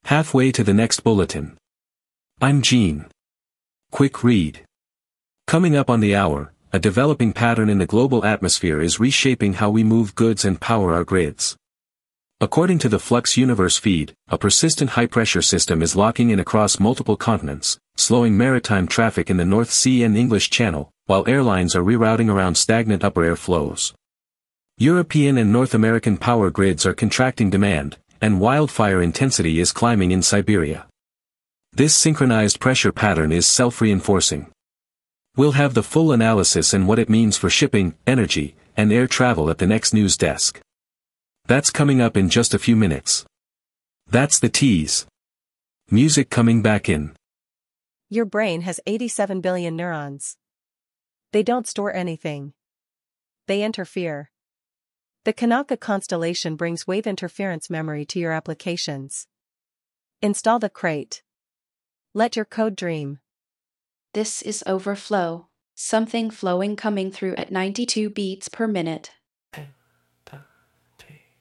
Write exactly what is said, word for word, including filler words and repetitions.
Halfway to the next bulletin. I'm Gene. Quick read. Coming up on the hour, a developing pattern in the global atmosphere is reshaping how we move goods and power our grids. According to the Flux Universe feed, a persistent high-pressure system is locking in across multiple continents, slowing maritime traffic in the North Sea and English Channel, while airlines are rerouting around stagnant upper air flows. European and North American power grids are contracting demand, and wildfire intensity is climbing in Siberia. This synchronized pressure pattern is self-reinforcing. We'll have the full analysis and what it means for shipping, energy, and air travel at the next news desk. That's coming up in just a few minutes. That's the tease. Music coming back in. Your brain has eighty-seven billion neurons. They don't store anything. They interfere. The Kanaka constellation brings wave interference memory to your applications. Install the crate. Let your code dream. This is overflow, something flowing coming through at ninety-two beats per minute.